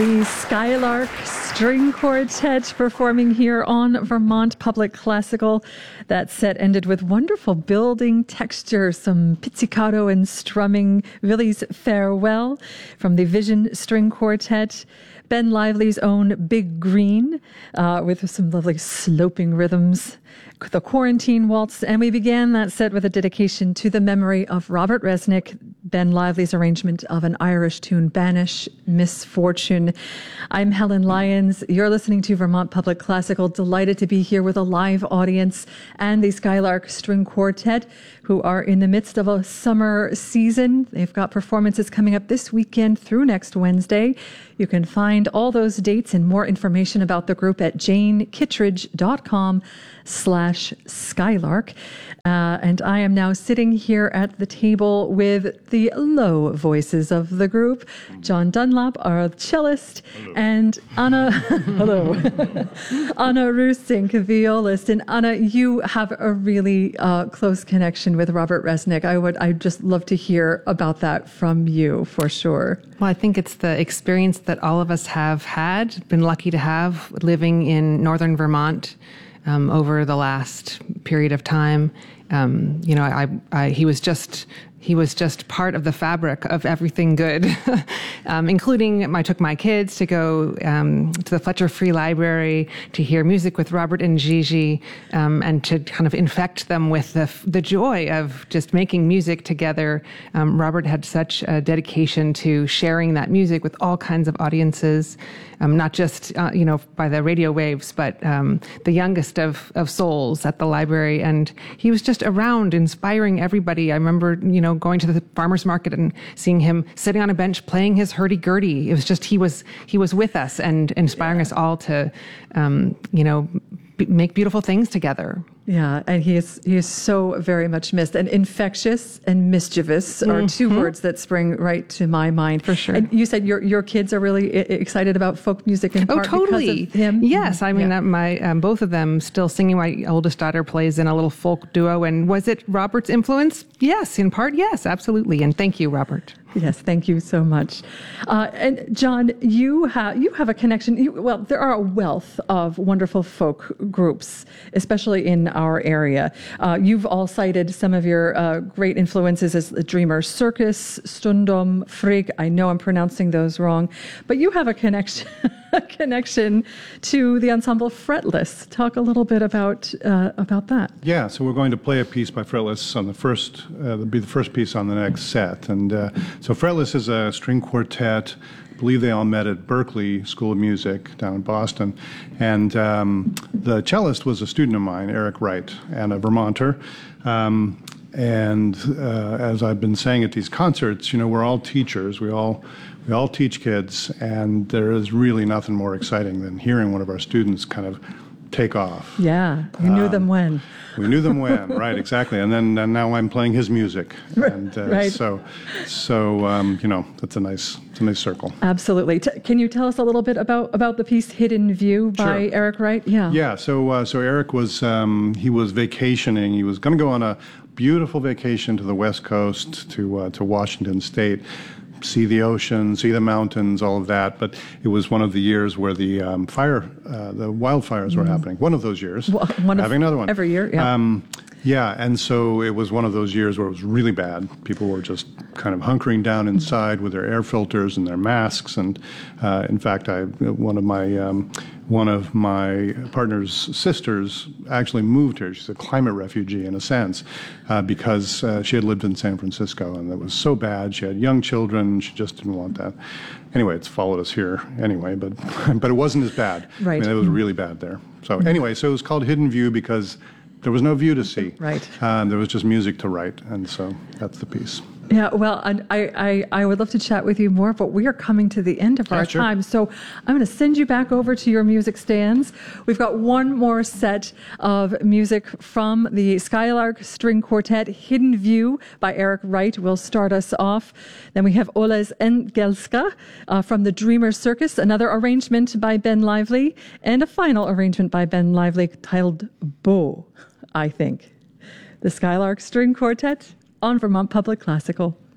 The Skylark String Quartet performing here on Vermont Public Classical. That set ended with wonderful building texture, some pizzicato and strumming, Willie's Farewell from the Vision String Quartet. Ben Lively's own Big Green with some lovely sloping rhythms. The Quarantine Waltz, and we began that set with a dedication to the memory of Robert Resnick, Ben Lively's arrangement of an Irish tune, Banish Misfortune. I'm Helen Lyons. You're listening to Vermont Public Classical. Delighted to be here with a live audience and the Skylark String Quartet, who are in the midst of a summer season. They've got performances coming up this weekend through next Wednesday. You can find all those dates and more information about the group at janekittredge.com/Skylark. And I am now sitting here at the table with the low voices of the group, John Dunlop, our cellist, hello. And Anna, hello, Anna Rusink, violist. And Anna, you have a really close connection with Robert Resnick. I'd just love to hear about that from you, for sure. Well, I think it's the experience that all of us have had, been lucky to have, living in northern Vermont over the last period of time. He was just part of the fabric of everything good, including I took my kids to go to the Fletcher Free Library to hear music with Robert and Gigi, and to kind of infect them with the joy of just making music together. Robert had such a dedication to sharing that music with all kinds of audiences, not just by the radio waves, but the youngest of souls at the library. And he was just around, inspiring everybody. I remember, going to the farmer's market and seeing him sitting on a bench playing his hurdy-gurdy. It was just, he was with us and inspiring us all to, make beautiful things together. Yeah, and he is so very much missed. And infectious and mischievous are two words that spring right to my mind. For sure. And you said your kids are really excited about folk music in part totally. Because of him? Yes, I mean, my both of them still singing. My oldest daughter plays in a little folk duo. And was it Robert's influence? Yes, in part, yes, absolutely. And thank you, Robert. Yes, thank you so much. And John, you have a connection. There are a wealth of wonderful folk groups, especially in our area. You've all cited some of your great influences as the Dreamer Circus, Stundom, Frigg. I know I'm pronouncing those wrong, but you have a connection to the ensemble Fretless. Talk a little bit about that. Yeah, so we're going to play a piece by Fretless on the first. It'll be the first piece on the next set, and so Fretless is a string quartet. I believe they all met at Berklee School of Music down in Boston. And the cellist was a student of mine, Eric Wright, and a Vermonter. And as I've been saying at these concerts, we're all teachers. We all teach kids, and there is really nothing more exciting than hearing one of our students kind of take off. Yeah, you knew them when. We knew them when, right? Exactly. And now I'm playing his music, and right. So that's a nice circle. Absolutely. Can you tell us a little bit about the piece "Hidden View" by Sure. Eric Wright? Yeah. Yeah. So Eric was he was vacationing. He was going to go on a beautiful vacation to the West Coast to Washington State. See the ocean, see the mountains, all of that. But it was one of the years where the wildfires were happening. One of those years. Having another one. Every year, yeah. Yeah, and so it was one of those years where it was really bad. People were just kind of hunkering down inside with their air filters and their masks. And in fact, one of my partner's sisters actually moved here. She's a climate refugee in a sense, because she had lived in San Francisco, and it was so bad. She had young children. She just didn't want that. Anyway, it's followed us here anyway, but it wasn't as bad. Right. I mean, it was really bad there. So anyway, so it was called Hidden View because there was no view to see. Right. There was just music to write, and so that's the piece. Yeah, well, I would love to chat with you more, but we are coming to the end of our time. So I'm going to send you back over to your music stands. We've got one more set of music from the Skylark String Quartet. Hidden View by Eric Wright will start us off. Then we have Oles Engelska from the Dreamer Circus, another arrangement by Ben Lively, and a final arrangement by Ben Lively titled Beau, I think. The Skylark String Quartet on Vermont Public Classical.